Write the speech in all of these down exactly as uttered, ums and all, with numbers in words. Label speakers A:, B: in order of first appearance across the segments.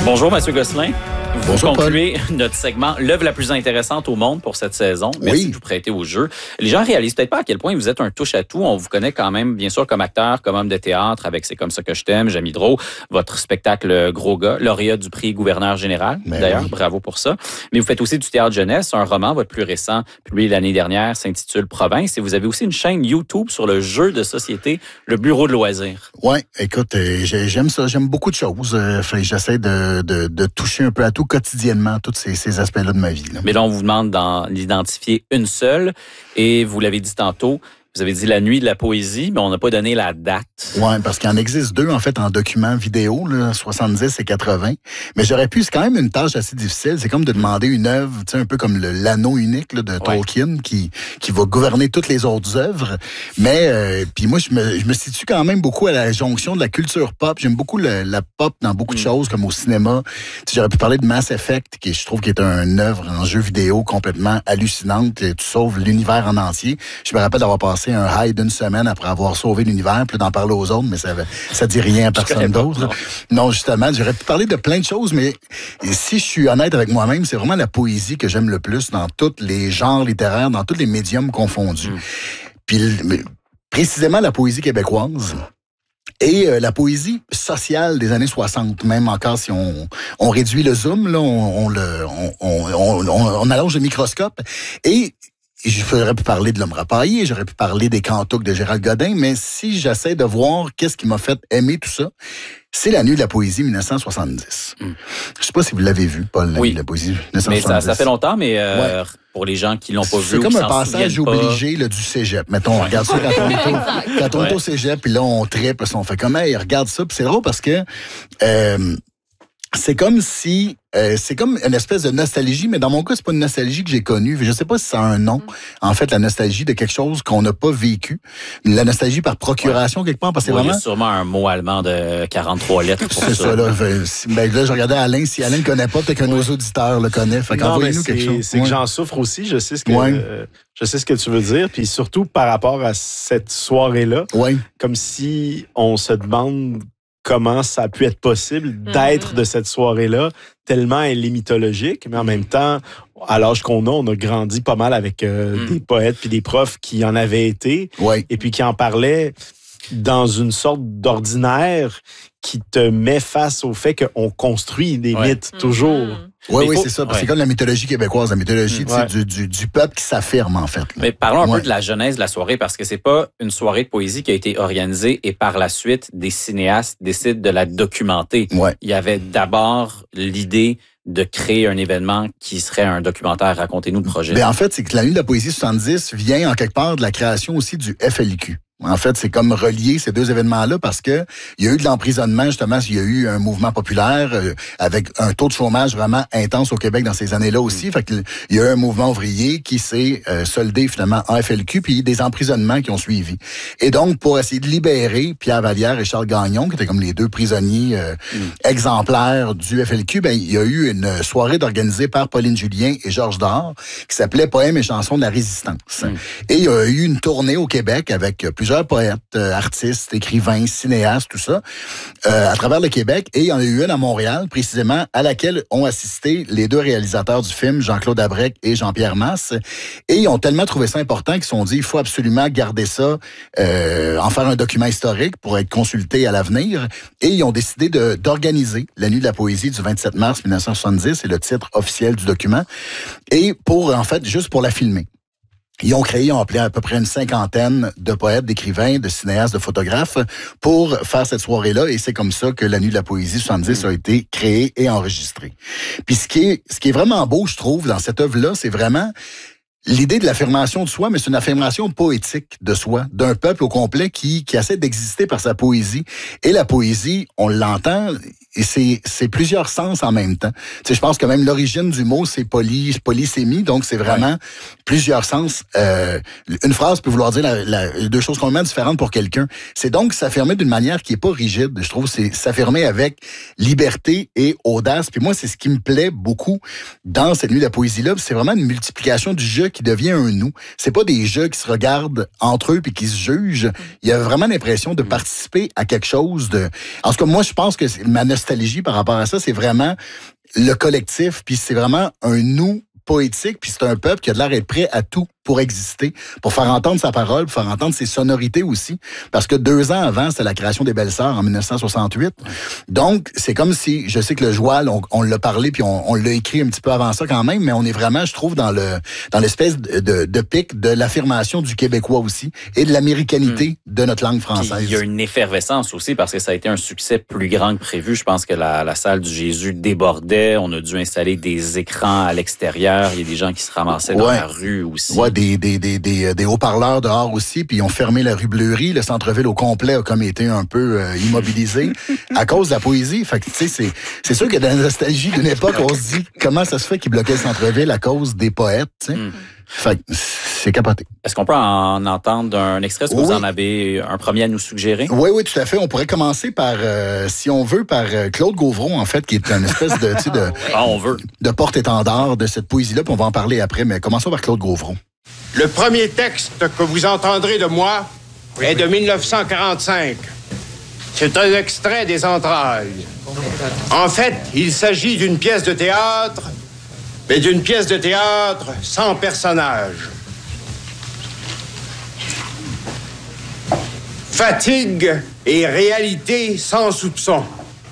A: Bonjour, M. Gosselin. Vous
B: Bonjour,
A: concluez notre segment L'œuvre la plus intéressante au monde pour cette saison. Merci
B: oui.
A: de vous prêter au jeu. Les gens réalisent peut-être pas à quel point vous êtes un touche-à-tout. On vous connaît quand même, bien sûr, comme acteur, comme homme de théâtre, avec C'est comme ça que je t'aime, Jamie Drault, votre spectacle Gros gars, lauréat du prix gouverneur général.
B: Ben
A: D'ailleurs,
B: oui.
A: bravo pour ça. Mais vous faites aussi du théâtre jeunesse. Un roman, votre plus récent, publié l'année dernière, s'intitule Province. Et vous avez aussi une chaîne YouTube sur le jeu de société, le bureau de loisirs.
B: Oui, écoute, euh, j'aime ça. J'aime beaucoup de choses. Euh, J'essaie de, de, de toucher un peu à tout quotidiennement, tous ces, ces aspects-là de ma vie. Là.
A: Mais là, on vous demande d'en identifier une seule. Et vous l'avez dit tantôt, vous avez dit la nuit de la poésie, mais on n'a pas donné la date.
B: Oui, parce qu'il en existe deux, en fait, en documents vidéo, là, soixante-dix et quatre-vingts. Mais j'aurais pu, c'est quand même une tâche assez difficile. C'est comme de demander une œuvre, tu sais, un peu comme le, l'anneau unique là, de
A: Ouais.
B: Tolkien qui, qui va gouverner toutes les autres œuvres. Mais, euh, puis moi, je me, je me situe quand même beaucoup à la jonction de la culture pop. J'aime beaucoup le, la pop dans beaucoup de
A: Mm.
B: choses, comme au cinéma. Tu sais, j'aurais pu parler de Mass Effect, qui je trouve qui est une œuvre en jeu vidéo complètement hallucinante. Tu sauves l'univers en entier. Je me rappelle d'avoir passé un high d'une semaine après avoir sauvé l'univers, puis d'en parler aux autres, mais ça ça dit rien à
A: connais
B: personne
A: pas,
B: d'autre.
A: non.
B: Non, justement, j'aurais pu parler de plein de choses, mais si je suis honnête avec moi-même, c'est vraiment la poésie que j'aime le plus dans tous les genres littéraires, dans tous les médiums confondus.
A: Mm.
B: Puis mais, précisément la poésie québécoise. Et euh, la poésie sociale des années soixante, même encore si on, on réduit le zoom, là, on, on, le, on, on, on, on allonge le microscope. Et j'aurais pu parler de L'Homme rapaillé, j'aurais pu parler des Cantucs de Gérald Godin, mais si j'essaie de voir qu'est-ce qui m'a fait aimer tout ça, c'est La Nuit de la poésie dix-neuf cent soixante-dix.
A: Mm.
B: Je sais pas si vous l'avez vu, Paul, La
A: Oui.
B: Nuit de la poésie dix-neuf cent
A: Mais
B: soixante-dix.
A: ça, ça fait longtemps, mais euh, pour les gens qui l'ont pas vu
B: C'est
A: ou
B: comme
A: qui
B: un
A: s'en
B: passage
A: souviennent pas,
B: obligé là, du cégep. Mettons, on regarde ça quand on est au, quand on est
A: Ouais.
B: au cégep, puis là, on tripe, puis on fait comme, hey, regarde ça. Puis c'est drôle parce que euh, c'est comme si... Euh, c'est comme une espèce de nostalgie, mais dans mon cas, c'est pas une nostalgie que j'ai connue. Je sais pas si ça a un nom. En fait, la nostalgie de quelque chose qu'on n'a pas vécu. La nostalgie par procuration, quelque part, parce que c'est
A: Ouais, il y
B: vraiment...
A: a sûrement un mot allemand de quarante-trois lettres pour
B: C'est
A: ça.
B: ça, là. Fait, si- ben, là, je regardais Alain. Si Alain ne connaît pas, peut-être qu'un de nos auditeurs le connaît. Fait
C: Non, mais
B: qu'envoyez-nous quelque
C: c'est,
B: chose.
C: c'est
B: Ouais.
C: que j'en souffre aussi. Je sais ce que
B: Ouais.
C: euh, je sais ce que tu veux dire. Puis surtout par rapport à cette soirée-là,
B: Ouais.
C: comme si on se demande comment ça a pu être possible d'être de cette soirée-là, tellement elle est mythologique, mais en même temps, à l'âge qu'on a, on a grandi pas mal avec euh,
A: Mm.
C: des poètes puis des profs qui en avaient été
B: Ouais.
C: et puis qui en parlaient dans une sorte d'ordinaire qui te met face au fait qu'on construit des
A: Ouais.
C: mythes toujours.
B: Oui,
A: Mais
B: oui,
A: faut-
B: c'est ça.
A: ouais.
B: C'est comme la mythologie québécoise, la mythologie tu sais,
C: Ouais.
B: du, du, du peuple qui s'affirme, en fait. là.
A: Mais parlons un
B: Ouais.
A: peu de la genèse de la soirée, parce que c'est pas une soirée de poésie qui a été organisée et par la suite, des cinéastes décident de la documenter.
B: Ouais.
A: Il y avait d'abord l'idée de créer un événement qui serait un documentaire. Racontez-nous le projet.
B: Ben, en fait, c'est que la nuit de la poésie soixante-dix vient en quelque part de la création aussi du F L Q. En fait, c'est comme relier ces deux événements-là parce que il y a eu de l'emprisonnement, justement, il y a eu un mouvement populaire euh, avec un taux de chômage vraiment intense au Québec dans ces années-là aussi. Fait que il y a eu un mouvement ouvrier qui s'est euh, soldé finalement en F L Q, puis des emprisonnements qui ont suivi. Et donc, pour essayer de libérer Pierre Vallière et Charles Gagnon, qui étaient comme les deux prisonniers euh,
A: Mm.
B: exemplaires du F L Q, ben il y a eu une soirée organisée par Pauline Julien et Georges Dard qui s'appelait Poèmes et chansons de la résistance.
A: Mm.
B: Et il y a eu une tournée au Québec avec plusieurs poètes, euh, artistes, écrivains, cinéastes, tout ça, euh, à travers le Québec. Et il y en a eu une à Montréal, précisément, à laquelle ont assisté les deux réalisateurs du film, Jean-Claude Abrec et Jean-Pierre Masse. Et ils ont tellement trouvé ça important qu'ils se sont dit, il faut absolument garder ça, euh, en faire un document historique pour être consulté à l'avenir. Et ils ont décidé de, d'organiser la Nuit de la poésie du vingt-sept mars dix-neuf cent soixante-dix, c'est le titre officiel du document. Et pour, en fait, juste pour la filmer. Ils ont créé, ils ont appelé à peu près une cinquantaine de poètes, d'écrivains, de cinéastes, de photographes pour faire cette soirée-là. Et c'est comme ça que la Nuit de la poésie soixante-dix a été créée et enregistrée. Puis ce qui est, ce qui est vraiment beau, je trouve, dans cette œuvre-là, c'est vraiment l'idée de l'affirmation de soi, mais c'est une affirmation poétique de soi, d'un peuple au complet qui, qui essaie d'exister par sa poésie. Et la poésie, on l'entend, et c'est, c'est plusieurs sens en même temps. Tu sais, je pense que même l'origine du mot, c'est poly, polysémie, donc c'est vraiment ouais. plusieurs sens. Euh, une phrase peut vouloir dire la, la, deux choses complètement différentes pour quelqu'un. C'est donc s'affirmer d'une manière qui est pas rigide. Je trouve c'est s'affirmer avec liberté et audace. Puis moi, c'est ce qui me plaît beaucoup dans cette nuit de la poésie-là. C'est vraiment une multiplication du jeu qui devient un nous. C'est pas des jeux qui se regardent entre eux puis qui se jugent. Il y a vraiment l'impression de participer à quelque chose de... En tout cas, moi, je pense que ma nostalgie par rapport à ça. C'est vraiment le collectif, puis c'est vraiment un nous poétique, puis c'est un peuple qui a de l'air d'être prêt à tout pour exister, pour faire entendre sa parole, pour faire entendre ses sonorités aussi. Parce que deux ans avant, c'était la création des Belles-Sœurs en dix-neuf cent soixante-huit. Donc, c'est comme si, je sais que le joual, on, on l'a parlé, puis on, on l'a écrit un petit peu avant ça quand même, mais on est vraiment, je trouve, dans le dans l'espèce de, de, de pic de l'affirmation du québécois aussi et de l'américanité mmh. de notre langue française.
A: Puis il y a une effervescence aussi parce que ça a été un succès plus grand que prévu. Je pense que la, la salle du Jésus débordait. On a dû installer des écrans à l'extérieur. Il y a des gens qui se ramassaient dans
B: ouais.
A: la rue aussi.
B: Ouais, des, des, des, des, des haut-parleurs dehors aussi, puis ils ont fermé la rue Bleury. Le centre-ville au complet a comme été un peu euh, immobilisé à cause de la poésie. Fait que, tu sais, c'est, c'est sûr que dans la nostalgie d'une époque, on se dit comment ça se fait qu'ils bloquaient le centre-ville à cause des poètes, tu sais. Mm. Fait que c'est capoté.
A: Est-ce qu'on peut en entendre un extrait? Est-ce que oui. vous en avez un premier à nous suggérer?
B: Oui, oui, tout à fait. On pourrait commencer par, euh, si on veut, par Claude Gauvreau, en fait, qui est une espèce de, tu sais, de,
A: ah, on veut.
B: de porte-étendard de cette poésie-là, puis on va en parler après, mais commençons par Claude Gauvreau.
D: Le premier texte que vous entendrez de moi oui, est oui. de dix-neuf cent quarante-cinq. C'est un extrait des Entrailles. En fait, il s'agit d'une pièce de théâtre, mais d'une pièce de théâtre sans personnage. Fatigue et réalité sans soupçon.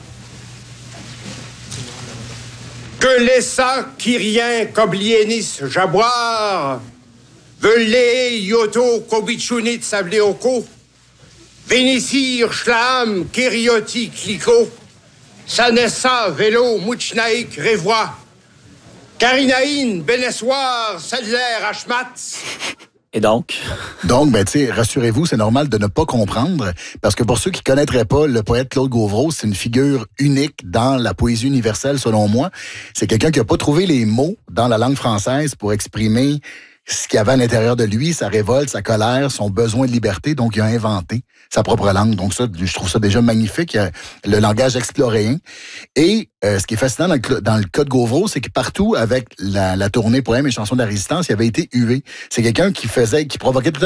D: Que laissa Kyrien Koblienis jaboire, Velé Yoto Kobichunit Sableoko, Vénissir Schlam Kérioti Kliko, Sanessa Vélo Mouchnaïk Révois, Karinaïn Benessoir Sadler Ashmatz.
A: Et donc?
B: Donc, ben, tu sais, rassurez-vous, c'est normal de ne pas comprendre, parce que pour ceux qui connaîtraient pas le poète Claude Gauvreau, c'est une figure unique dans la poésie universelle, selon moi. C'est quelqu'un qui a pas trouvé les mots dans la langue française pour exprimer ce qu'il y avait à l'intérieur de lui, sa révolte, sa colère, son besoin de liberté. Donc, il a inventé sa propre langue. Donc, ça, je trouve ça déjà magnifique. Il y a le langage exploréen. Et euh, ce qui est fascinant dans le, dans le cas de Gauvreau, c'est que partout, avec la, la tournée Poèmes et chansons de la résistance, il avait été hué. C'est quelqu'un qui faisait, qui provoquait tout